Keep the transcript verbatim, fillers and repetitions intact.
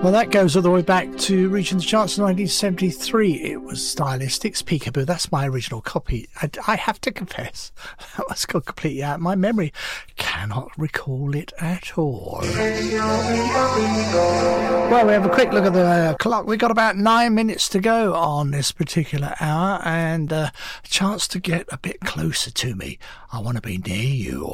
Well, that goes all the way back to reaching the charts in nineteen seventy-three. It was Stylistics, Peekaboo. That's my original copy. I, I have to confess, that was gone completely out of my memory. Cannot recall it at all. Well, we have a quick look at the uh, clock. We've got about nine minutes to go on this particular hour, and uh, a chance to get a bit closer to me. I want to be near you.